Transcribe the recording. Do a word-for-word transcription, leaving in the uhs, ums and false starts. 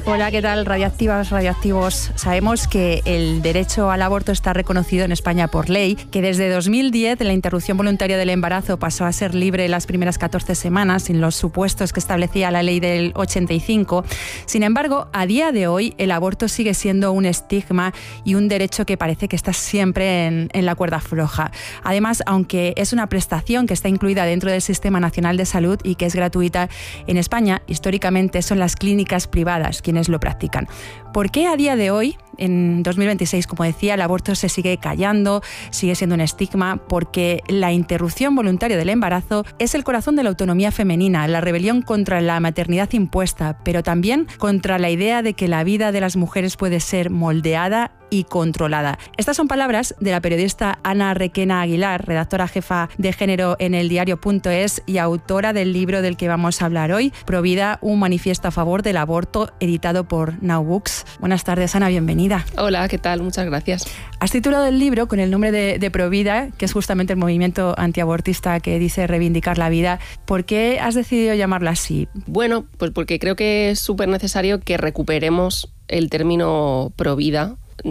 Hola, ¿qué tal? Radioactivas, radioactivos. Sabemos que el derecho al aborto está reconocido en España por ley, que desde dos mil diez la interrupción voluntaria del embarazo pasó a ser libre las primeras catorce semanas, sin los supuestos que establecía la ley del ochenta y cinco. Sin embargo, a día de hoy el aborto sigue siendo un estigma y un derecho que parece que está siempre en, en la cuerda floja. Además, aunque es una prestación que está incluida dentro del Sistema Nacional de Salud y que es gratuita, en España históricamente son las clínicas privadas quienes lo practican. ¿Por qué a día de hoy, en dos mil veintiséis, como decía, el aborto se sigue callando, sigue siendo un estigma? Porque la interrupción voluntaria del embarazo es el corazón de la autonomía femenina, la rebelión contra la maternidad impuesta, pero también contra la idea de que la vida de las mujeres puede ser moldeada y controlada. Estas son palabras de la periodista Ana Requena Aguilar, redactora jefa de género en el diario punto es y autora del libro del que vamos a hablar hoy, Provida, un manifiesto a favor del aborto, editado por Now Books. Buenas tardes, Ana, bienvenida. Hola, ¿qué tal? Muchas gracias. Has titulado el libro con el nombre de, de Provida, que es justamente el movimiento antiabortista que dice reivindicar la vida. ¿Por qué has decidido llamarla así? Bueno, pues porque creo que es súper necesario que recuperemos el término provida,